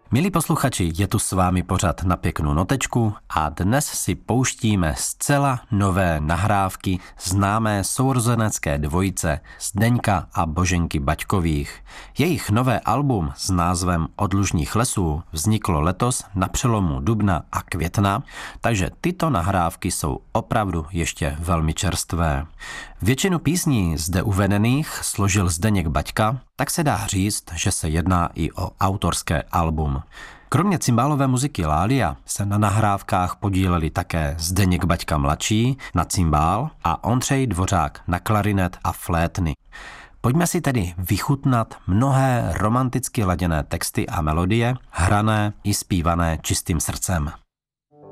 Milí posluchači, je tu s vámi pořad Na pěknou notečku a dnes si pouštíme zcela nové nahrávky známé sourozenecké dvojice Zdeňka a Boženky Baťkových. Jejich nové album s názvem Od lužních lesů vzniklo letos na přelomu dubna a května, takže tyto nahrávky jsou opravdu ještě velmi čerstvé. Většinu písní zde uvedených složil Zdeněk Baťka, tak se dá říct, že se jedná i o autorské album. Kromě cimbálové muziky Lália se na nahrávkách podíleli také Zdeněk Baťka mladší na cimbál a Ondřej Dvořák na klarinet a flétny. Pojďme si tedy vychutnat mnohé romanticky laděné texty a melodie, hrané i zpívané čistým srdcem.